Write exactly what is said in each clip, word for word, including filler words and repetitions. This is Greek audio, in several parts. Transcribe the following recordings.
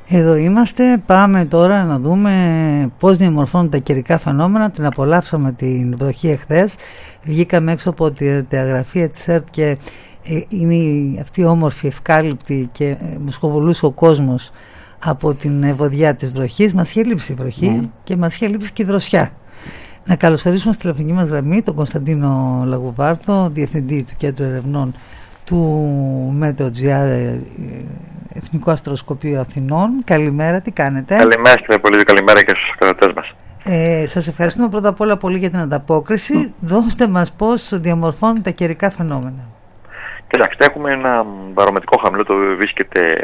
Εδώ είμαστε, πάμε τώρα να δούμε πώς διαμορφώνουν τα καιρικά φαινόμενα. Την απολαύσαμε την βροχή εχθές, βγήκαμε έξω από τη διαγραφή της ΕΡΤ και είναι αυτή η όμορφη, ευκάλυπτη και μουσχοβολούσε ο κόσμος από την ευωδιά της βροχής. Μας είχε λείψει η βροχή mm. και μας είχε λείψει και η δροσιά. Να καλωσορίσουμε στη τηλεφωνική μας γραμμή τον Κωνσταντίνο Λαγουβάρδο, Διευθυντή του Κέντρου Ερευνών του Meteo.gr, Εθνικό Αστροσκοπείο Αθηνών. Καλημέρα, τι κάνετε? Καλημέρα κύριε Πολύδη, καλημέρα και στους ακροατές μας. Ε, σας ευχαριστούμε πρώτα απ' όλα πολύ για την ανταπόκριση. Mm. Δώστε μας πώς διαμορφώνουν τα καιρικά φαινόμενα. Κοιτάξτε, έχουμε ένα βαρομετρικό χαμηλό, το οποίο βρίσκεται,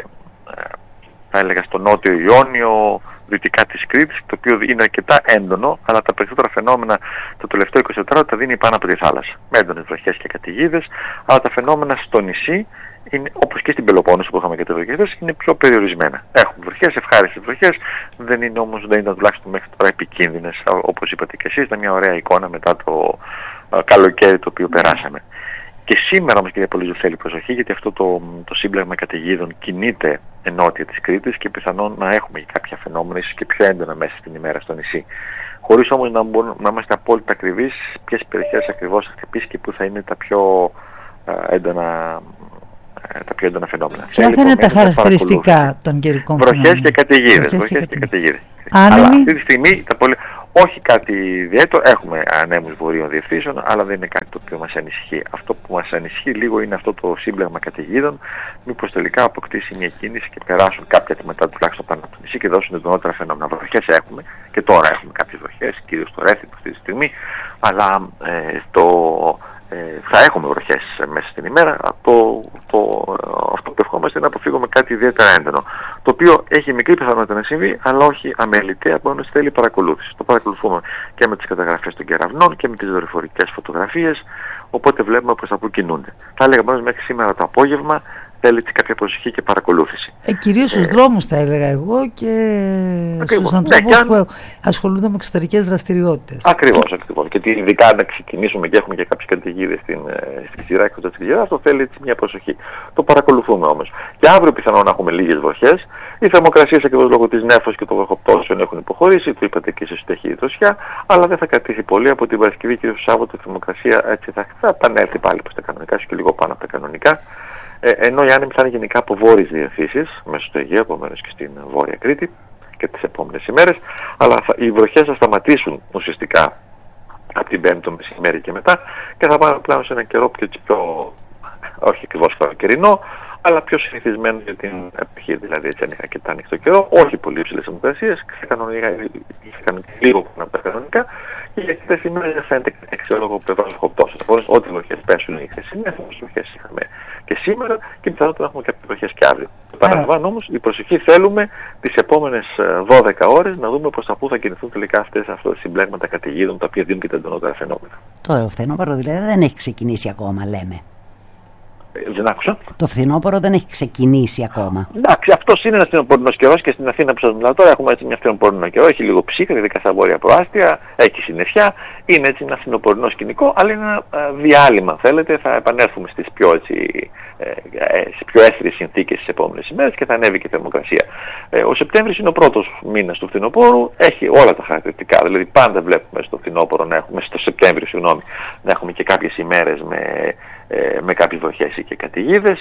θα έλεγα, στο νότιο Ιόνιο, δυτικά της Κρήτης, το οποίο είναι αρκετά έντονο, αλλά τα περισσότερα φαινόμενα το τελευταίο εικοσιτετράωρο τα δίνει πάνω από τη θάλασσα, με έντονες βροχές και καταιγίδες, αλλά τα φαινόμενα στο νησί, είναι, όπως και στην Πελοπόννησο που είχαμε και τις βροχές, είναι πιο περιορισμένα. Έχουμε βροχές, ευχάριστες βροχές, δεν είναι όμως, δεν ήταν τουλάχιστον μέχρι τώρα επικίνδυνες, όπως είπατε και εσείς. Ήταν μια ωραία εικόνα μετά το uh, καλοκαίρι το οποίο περάσαμε. Και σήμερα όμως, κύριε Πολύζου, θέλει προσοχή, γιατί αυτό το, το σύμπλεγμα καταιγίδων κινείται ενότια της Κρήτης και πιθανόν να έχουμε και κάποια φαινόμενα, ίσως και πιο έντονα μέσα στην ημέρα στο νησί. Χωρίς όμως να, μπορούμε, να είμαστε απόλυτα ακριβείς ποιες περιοχές ακριβώς θα χτυπήσει και πού θα είναι τα πιο uh, έντονα. τα πιο έντονα φαινόμενα. Ποια θα είναι τα χαρακτηριστικά των καιρικών φαινόμενων? Βροχές και καταιγίδες. Βροχές και καταιγίδες. Αλλά αυτή τη στιγμή τα πολύ... όχι κάτι ιδιαίτερο. Έχουμε ανέμους βορείων διευθύνσεων, αλλά δεν είναι κάτι το οποίο μας ανησυχεί. Αυτό που μας ανησυχεί λίγο είναι αυτό το σύμπλεγμα καταιγίδων. Μήπως τελικά αποκτήσει μια κίνηση και περάσουν κάποια τμήματα τουλάχιστον πάνω από το νησί και δώσουν εντονότερα φαινόμενα. Βροχές έχουμε και τώρα έχουμε κάποιες βροχές, κυρίως στο Ρέθυμνο αυτή τη στιγμή, αλλά ε, στο. Ε, θα έχουμε βροχές μέσα στην ημέρα. Το, το, αυτό που ευχόμαστε είναι να αποφύγουμε κάτι ιδιαίτερα έντονο, το οποίο έχει μικρή πιθανότητα να συμβεί, αλλά όχι αμεληταία, επομένως θέλει παρακολούθηση. Το παρακολουθούμε και με τις καταγραφές των κεραυνών και με τις δορυφορικές φωτογραφίες, οπότε βλέπουμε προς τα που κινούνται. Θα έλεγα μόνο μέχρι σήμερα το απόγευμα θέλει κάποια προσοχή και παρακολούθηση. Ε, κυρίως στους ε, δρόμους θα έλεγα εγώ και ακριβώς, στους ανθρώπους ναι, που αν... ασχολούνται με εξωτερικές δραστηριότητες. Ακριβώς, ακριβώς. Και ειδικά να ξεκινήσουμε και έχουμε και κάποιες καταιγίδες στην, στην Ξηρά και στην Ξηρά, αυτό θέλει έτσι μια προσοχή. Το παρακολουθούμε όμως. Και αύριο πιθανόν να έχουμε λίγες βροχές. Οι θερμοκρασίες ακριβώς λόγω της νέφος και των βροχοπτώσεων έχουν υποχωρήσει, το είπατε και εσείς ότι έχει δροσιά, αλλά δεν θα κρατήσει πολύ. Από την Παρασκευή και το Σάββατο η θερμοκρασία έτσι θα, θα επανέλθει πάλι προς τα κανονικά και λίγο πάνω από τα κανονικά. Ε, ενώ οι άνεμοι θα είναι γενικά από βόρειες διευθύνσεις, μέσα στο Αιγαίο, επομένως και στην Βόρεια Κρήτη και τις επόμενες ημέρες, αλλά θα, οι βροχές θα σταματήσουν ουσιαστικά από την Πέμπτη το μεσημέρι και μετά και θα πάνε πλέον σε ένα καιρό πιο, πιο όχι ακριβώς καλοκαιρινό, αλλά πιο συνηθισμένο για την εποχή, δηλαδή έτσι αν είχα και τα ανοιχτό καιρό, όχι πολύ υψηλές θερμοκρασίες, είχαν λίγο πάνω από τα κανονικά και για αυτές τις ημέρες δεν φαίνεται αξιόλογο πλευράς βροχοπτώσεων. Ό,τι βροχές πέσουν οι χθεσινές, όσες βροχές είχαμε και σήμερα και πιθανότατα να έχουμε κάποιες βροχές και αύριο. Παραλαμβάνω όμως, η προσοχή θέλουμε τις επόμενες δώδεκα ώρες να δούμε προς τα πού θα κινηθούν τελικά αυτές αυτά τα συμπλέγματα καταιγίδων τα οποία δίνουν και τα εντονότερα φαινόμενα. Το φθινόπωρο δηλαδή δεν έχει ξεκινήσει ακόμα, λέμε. Δεν άκουσα. Το φθινόπωρο δεν έχει ξεκινήσει ακόμα. Εντάξει, αυτό είναι ένα φθινοπορεινό καιρό και στην Αθήνα που σας μιλάω τώρα έχουμε έτσι μια φθινοπορεινό καιρό. Έχει λίγο ψύχρα, ειδικά στα βόρεια προάστια, έχει συννεφιά. Είναι έτσι ένα φθινοπορεινό σκηνικό, αλλά είναι ένα διάλειμμα. Θέλετε, θα επανέλθουμε στις πιο, έτσι, ε, ε, στις πιο έσθριες συνθήκες τις επόμενες ημέρες και θα ανέβει και η θερμοκρασία. Ε, ο Σεπτέμβρης είναι ο πρώτος μήνας του φθινοπόρου, έχει όλα τα χαρακτηριστικά. Δηλαδή, πάντα βλέπουμε στο φθινόπωρο να έχουμε, στο Σεπτέμβριο, συγγνώμη, να έχουμε και κάποιες ημέρες με. Ε, με κάποιες βροχές και καταιγίδες.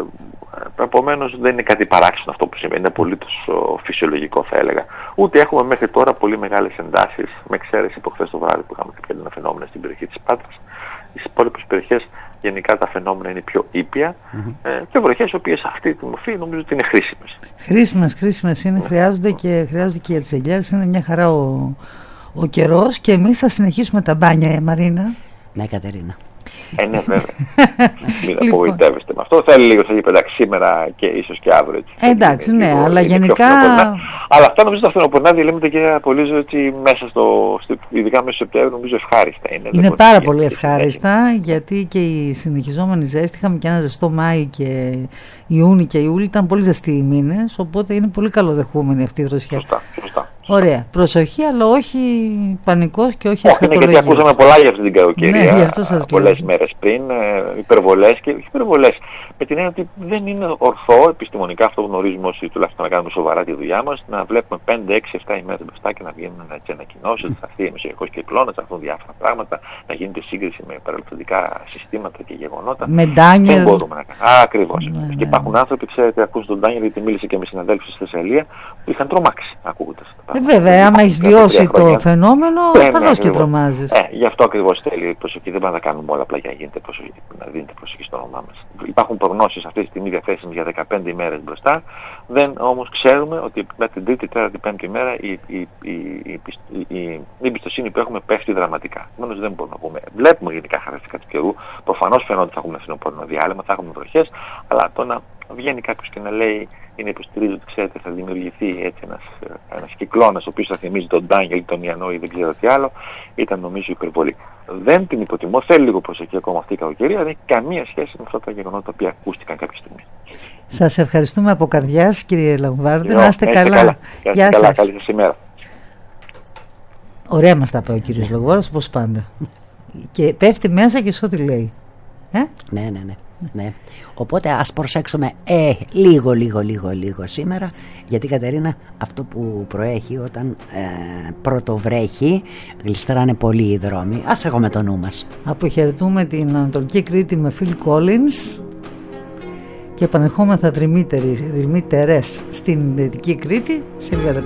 Ε, επομένως δεν είναι κάτι παράξενο αυτό που συμβαίνει, είναι απολύτως φυσιολογικό θα έλεγα. Ούτε έχουμε μέχρι τώρα πολύ μεγάλες εντάσεις, με εξαίρεση από χθες το βράδυ που είχαμε κάποια φαινόμενα στην περιοχή της Πάτρας. Στις υπόλοιπες περιοχές γενικά τα φαινόμενα είναι πιο ήπια mm-hmm. ε, και βροχές οι οποίες αυτή τη μορφή νομίζω ότι είναι χρήσιμες. Χρήσιμες, χρήσιμες είναι, mm-hmm. χρειάζονται, και, χρειάζονται και για τις ελιές, είναι μια χαρά ο, ο καιρός και εμείς θα συνεχίσουμε τα μπάνια, ε, Μαρίνα. Ναι, Κατερίνα. Ε, ναι, βέβαια. Μην απογοητεύεστε με αυτό. Θέλει λίγο, θα είπε εντάξει, σήμερα και ίσως και αύριο. Έτσι, ε, εντάξει, ναι, λίγο, αλλά γενικά. Αλλά αυτά νομίζω τα φθινοπορεινά διαλύματα και απολύζω έτσι μέσα στο. Ειδικά μέσα στο Σεπτέμβριο νομίζω ευχάριστα είναι. Είναι πάρα πολύ ευχάριστα γιατί και η συνεχιζόμενη ζέστη. Είχαμε και ένα ζεστό Μάη και Ιούνι και Ιούλη. Ήταν πολύ ζεστοί οι μήνες. Οπότε είναι πολύ καλοδεχούμενη αυτή η δροσιά. Σωστά, σωστά. Ωραία. Προσοχή, αλλά όχι πανικός και όχι εσχατολογία. Όχι, γιατί ακούσαμε πολλά για αυτή την κακοκαιρία ναι, πολλές μέρες πριν, ε, υπερβολές και υπερβολές. Με την έννοια ότι δεν είναι ορθό επιστημονικά, αυτό που γνωρίζουμε όσοι τουλάχιστον να κάνουμε σοβαρά τη δουλειά μας, να βλέπουμε πέντε, έξι, επτά ημέρες μπροστά και να βγαίνουν ανακοινώσεις ότι θα έρθει εμισιακός κυκλώνας, θα έρθουν διάφορα πράγματα, να γίνεται σύγκριση με παρελθοντικά συστήματα και γεγονότα. Με Ντάνιελ. Δεν μπορούμε να κάνουμε. Ακριβώς. Ναι, και ναι. υπάρχουν άνθρωποι, ξέρετε, ακούν τον Ντάνιελ, γιατί μίλησε και με συναδέλφους στη Θεσσαλία, που είχαν τρομάξει ακούγοντας τα ε, βέβαια, άμα έχει βιώσει το φαινόμενο, ασφαλώς και τρομάζεις. Ε, γι' αυτό ακριβώς θέλει προσοχή. Δεν πάμε να κάνουμε όλα απλά για να γίνεται προσοχή, να δίνετε προσοχή στο όνομά μας. Υπάρχουν προγνώσεις αυτή τη στιγμή διαθέσιμες για δεκαπέντε ημέρες μπροστά. Δεν όμως ξέρουμε ότι με την τρίτη, τέταρτη, πέμπτη μέρα η, η, η, η, η, η εμπιστοσύνη που έχουμε πέφτει δραματικά. Μόνος δεν μπορούμε να πούμε. Βλέπουμε γενικά χαρακτηριστικά του καιρού. Προφανώς φαίνεται ότι θα έχουμε φθινοπόρνο διάλειμμα, θα έχουμε βροχές, αλλά το να βγαίνει κάποιος και να λέει ή να υποστηρίζει ότι ξέρετε θα δημιουργηθεί έτσι ένας, ένας κυκλώνας ο οποίος θα θυμίζει τον Ντάνιελ ή τον Ιαννό ή δεν ξέρω τι άλλο, ήταν νομίζω υπερβολή. Δεν την υποτιμώ, θέλει λίγο προσοχή ακόμα αυτή η κακοκαιρία, δεν έχει καμία σχέση με αυτά τα γεγονότα τα οποία ακούστηκαν κάποια στιγμή. Σας ευχαριστούμε από καρδιάς, κύριε Λαγουβάρδη, να είστε καλά. καλά. Γεια σας. Καλά, καλή σας ημέρα. Ωραία μας τα είπε ο κύριος Λαγουβάρδης, όπως πάντα. Και πέφτει μέσα και σε ό,τι λέει. Ε? Ναι, ναι, ναι. Ναι. Οπότε ας προσέξουμε ε, λίγο λίγο λίγο λίγο σήμερα, γιατί Κατερίνα αυτό που προέχει όταν ε, πρωτοβρέχει γλιστράνε πολύ οι δρόμοι. Ας έχουμε το νου μας. Αποχαιρετούμε την Ανατολική Κρήτη με Phil Collins και επανερχόμεθα δρυμύτερες στην Δυτική Κρήτη σε λίγα